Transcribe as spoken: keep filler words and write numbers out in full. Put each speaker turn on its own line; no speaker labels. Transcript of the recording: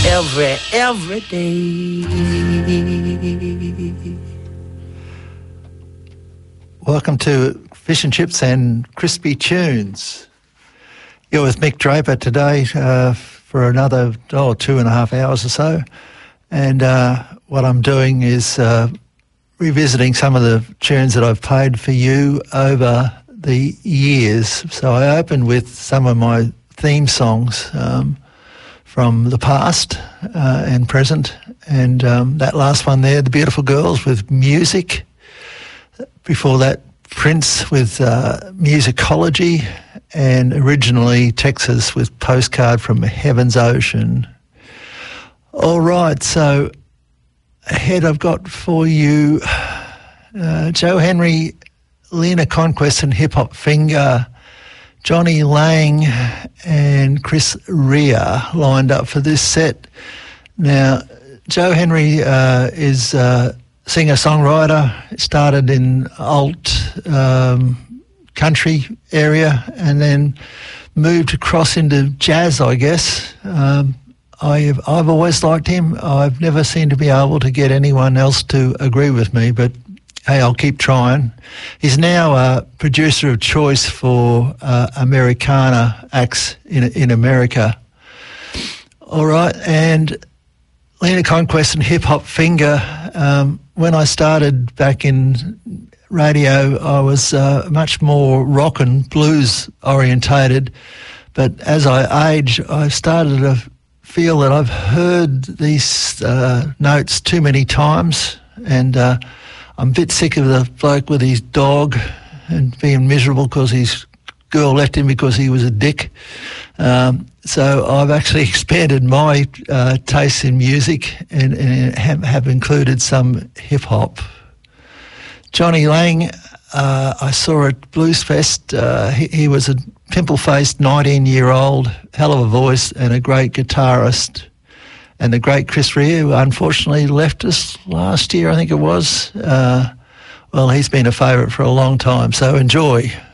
every, every day.
Welcome to Fish and Chips and Crispy Tunes. You're with Mick Draper today uh, for another oh, two and a half hours or so. And uh, what I'm doing is uh, revisiting some of the tunes that I've played for you over the years. So I opened with some of my theme songs um, from the past uh, and present. And um, that last one there, The Beautiful Girls with Music. Before that, Prince with uh, Musicology, and originally Texas with Postcard from Heaven's Ocean. All right, so ahead I've got for you uh, Joe Henry, Lena Conquest and Hip Hop Finger, Johnny Lang and Chris Rea lined up for this set. Now, Joe Henry uh, is... Uh, singer-songwriter, started in alt um, country area and then moved across into jazz, I guess. Um, I've, I've always liked him. I've never seemed to be able to get anyone else to agree with me, but hey, I'll keep trying. He's now a producer of choice for uh, Americana acts in, in America. All right, and Lena Conquest and Hip Hop Finger. Um, when I started back in radio, I was uh, much more rock and blues orientated. But as I age, I started to feel that I've heard these uh, notes too many times, and uh, I'm a bit sick of the bloke with his dog and being miserable because his girl left him because he was a dick. Um, so I've actually expanded my uh, tastes in music and, and have, have included some hip-hop. Johnny Lang, uh, I saw at Blues Fest. Uh, he, he was a pimple-faced nineteen-year-old, hell of a voice and a great guitarist. And the great Chris Rea, who unfortunately left us last year, I think it was. Uh, well, he's been a favourite for a long time, so enjoy.